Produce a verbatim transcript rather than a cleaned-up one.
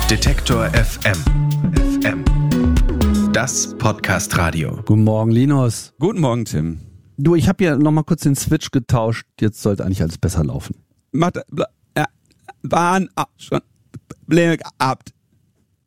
Detektor F M. F M. Das Podcast-Radio. Guten Morgen, Linus. Guten Morgen, Tim. Du, ich habe hier nochmal kurz den Switch getauscht. Jetzt sollte eigentlich alles besser laufen. Macht, äh, waren auch schon Probleme gehabt.